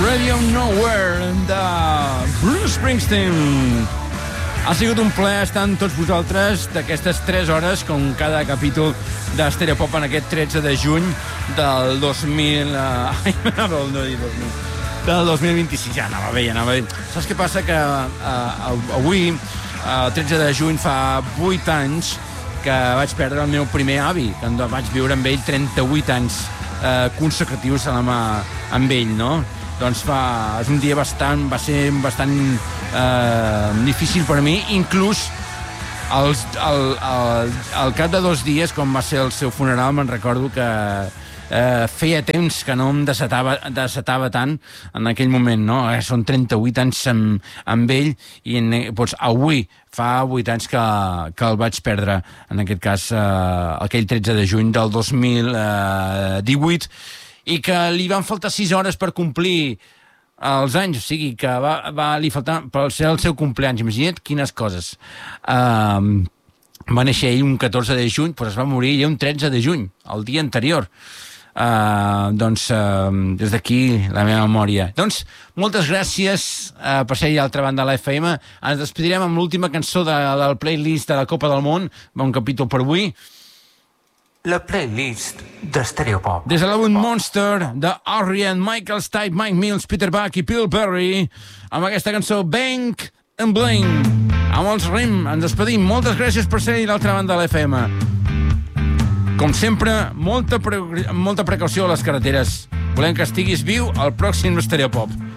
Radio Nowhere de Bruce Springsteen. Ha sigut un plaer estar amb tots vosaltres d'aquestes 3 hores, com cada capítol d'Estereopop en aquest 13 de juny del 2000... del 2026. Ja anava bé. Saps què passa? Que avui, el 13 de juny, fa 8 anys que vaig perdre el meu primer avi, que vaig viure amb ell 38 anys consecutius amb ell, no? Doncs és un dia va ser bastant difícil per mi, inclús al cap de 2 dies, quan va ser el seu funeral, me'n recordo que feia temps que no em desatava tant en aquell moment, no? Són 38 anys amb ell i avui fa 8 anys que el vaig perdre, en aquest cas aquell 13 de juny del 2018, i que li van faltar 6 hores per complir els anys, o sigui que li faltar per ser el seu compleanys. Imagina't quines coses. Va néixer ell un 14 de juny, però es va morir ell un 13 de juny, el dia anterior. Des d'aquí la meva memòria. Doncs moltes gràcies per ser a l'altra banda de la FM. Ens despedirem amb l'última cançó del playlist de la Copa del Món, un capítol per avui, la playlist d'Estereopop. des de l'àlbum Monster de R.E.M., Michael Stipe, Mike Mills, Peter Buck i Bill Perry, amb aquesta cançó Bank and Bling. Amb els REM ens despedim. Moltes gràcies per ser a l'altra banda de la FM. Com sempre, molta precaució a les carreteres. Volem que estiguis viu al pròxim Estereopop.